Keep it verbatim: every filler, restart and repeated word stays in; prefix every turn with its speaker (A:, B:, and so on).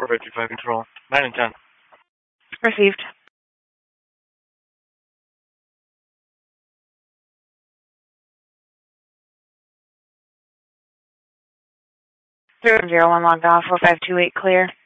A: four five two five control. nine and ten.
B: Received. zero zero one logged off. four five two eight clear.